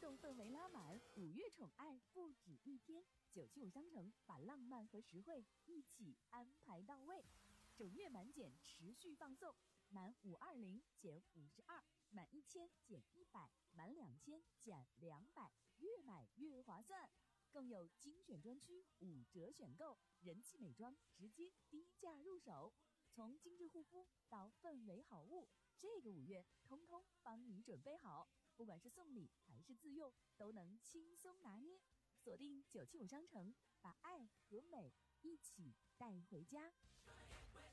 动氛围拉满，5月宠爱不止一天。975商城把浪漫和实惠一起安排到位，整月满减持续放送，满520减52，满1000减100，满2000减200，越买越划算。更有精选专区5折选购，人气美妆直接低价入手。从精致护肤到氛围好物，这个5月通通帮你准备好，不管是送礼还是自用，都能轻松拿捏。锁定975商城，把爱和美一起带回家。